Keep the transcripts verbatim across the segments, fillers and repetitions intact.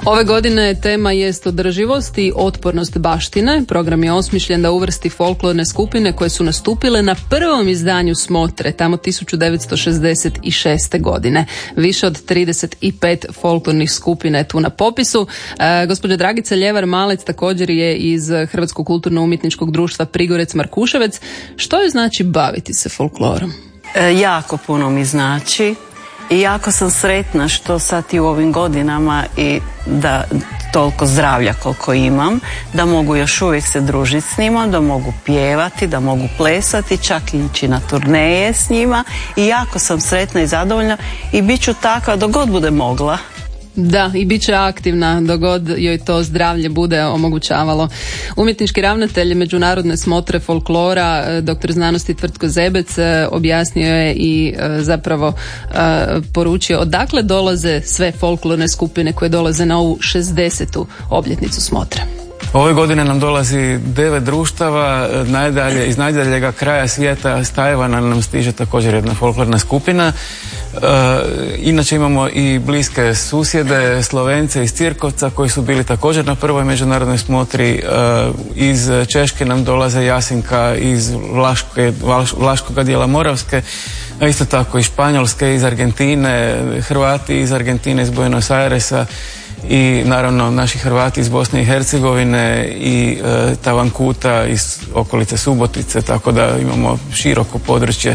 Ove godine tema jest održivost i otpornost baštine. Program je osmišljen da uvrsti folklorne skupine koje su nastupile na prvom izdanju Smotre, tamo tisuću devetsto šezdeset šeste. godine. Više od trideset pet folklornih skupina je tu na popisu. E, gospođa Dragica Ljevar-Malec također je iz Hrvatskog kulturno-umjetničkog društva Prigorec Markuševec. Što je znači baviti se folklorom? E, jako puno mi znači. I jako sam sretna što sad i u ovim godinama i da toliko zdravlja koliko imam, da mogu još uvijek se družiti s njima, da mogu pjevati, da mogu plesati, čak i ići na turneje s njima i jako sam sretna i zadovoljna i bit ću takva dok god bude mogla. Da, i bit će aktivna dok god joj to zdravlje bude omogućavalo. Umjetnički ravnatelj Međunarodne smotre folklora, doktor znanosti Tvrtko Zebec, objasnio je i zapravo poručio odakle dolaze sve folklorne skupine koje dolaze na ovu šezdesetu obljetnicu smotre. Ove godine nam dolazi devet društava, najdalje, iz najdaljega kraja svijeta, s Tajvana nam stiže također jedna folklorna skupina. E, inače imamo i bliske susjede, Slovence iz Cirkovca koji su bili također na prvoj međunarodnoj smotri. E, iz Češke nam dolaze Jasinka, iz Vlaške, Vlaš, Vlaškoga dijela Moravske, a isto tako iz Španjolske, iz Argentine, Hrvati iz Argentine, iz Buenos Airesa i naravno naši Hrvati iz Bosne i Hercegovine i e, Tavankuta iz okolice Subotice, tako da imamo široko područje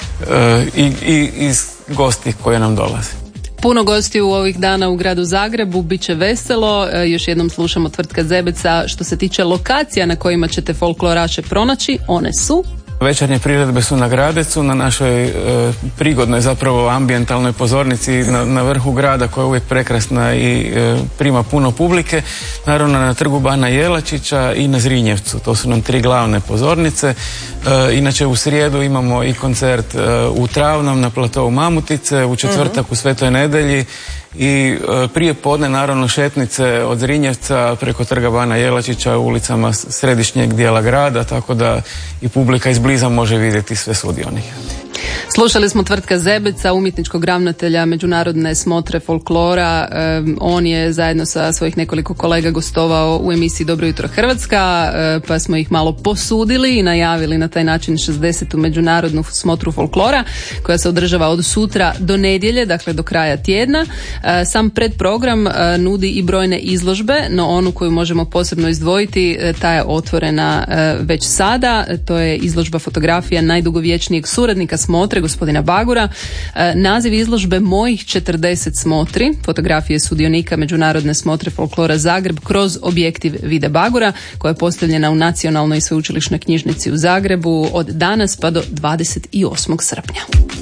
e, i, i iz gosti koje nam dolaze. Puno gostiju ovih dana u gradu Zagrebu, bit će veselo. E, još jednom slušamo Tvrtka Zebeca. Što se tiče lokacija na kojima ćete folkloraše pronaći, one su... Večernje priredbe su na Gradecu, na našoj e, prigodnoj zapravo ambijentalnoj pozornici na, na vrhu grada koja je uvijek prekrasna i e, prima puno publike. Naravno na Trgu Bana Jelačića i na Zrinjevcu. To su nam tri glavne pozornice. E, inače u srijedu imamo i koncert e, u Travnom na platovu Mamutice, u četvrtak uh-huh. u Svetoj Nedelji i e, prije podne naravno šetnice od Zrinjevca preko Trga Bana Jelačića ulicama središnjeg dijela grada, tako da i publika izbliza može vidjeti sve sudionike. Slušali smo Tvrtka Zebeca, umjetničkog ravnatelja Međunarodne smotre folklora. Um, on je zajedno sa svojih nekoliko kolega gostovao u emisiji Dobro jutro Hrvatska, uh, pa smo ih malo posudili i najavili na taj način šezdesetu Međunarodnu smotru folklora koja se održava od sutra do nedjelje, dakle do kraja tjedna. Uh, sam predprogram uh, nudi i brojne izložbe, no onu koju možemo posebno izdvojiti, uh, ta je otvorena uh, već sada. To je izložba fotografija najdugovječnijeg suradnika smotre, gospodina Bagura. E, naziv izložbe Mojih četrdeset smotri, fotografije sudionika Međunarodne smotre folklora Zagreb kroz objektiv Vide Bagura, koja je postavljena u Nacionalnoj i sveučilišnoj knjižnici u Zagrebu od danas pa do dvadeset osmog srpnja.